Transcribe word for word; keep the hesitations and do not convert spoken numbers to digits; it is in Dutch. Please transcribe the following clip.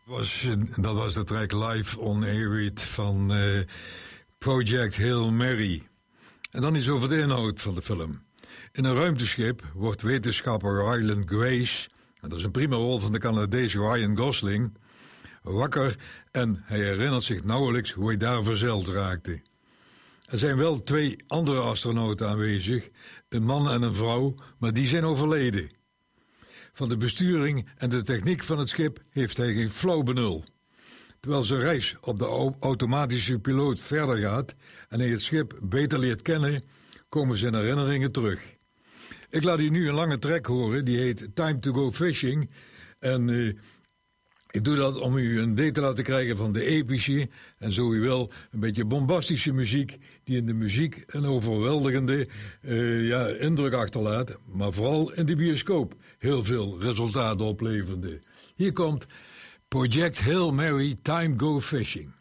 Was, dat was de track Live on Air van uh, Project Hail Mary. En dan iets over de inhoud van de film. In een ruimteschip wordt wetenschapper Ryland Grace, en dat is een prima rol van de Canadees Ryan Gosling, wakker en hij herinnert zich nauwelijks hoe hij daar verzeild raakte. Er zijn wel twee andere astronauten aanwezig, een man en een vrouw, maar die zijn overleden. Van de besturing en de techniek van het schip heeft hij geen flauw benul. Terwijl zijn reis op de automatische piloot verder gaat en hij het schip beter leert kennen, komen zijn herinneringen terug. Ik laat u nu een lange track horen, die heet Time to Go Fishing. En uh, ik doe dat om u een idee te laten krijgen van de epische en zo u wil een beetje bombastische muziek die in de muziek een overweldigende uh, ja, indruk achterlaat, maar vooral in de bioscoop heel veel resultaten opleverde. Hier komt Project Hail Mary, Time Go Fishing.